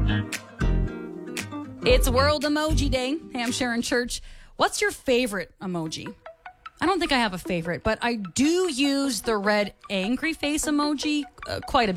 It's World Emoji Day. Hey, I'm Sharon Church. What's your favorite emoji? I don't think I have a favorite, but I do use the red angry face emoji quite a bit.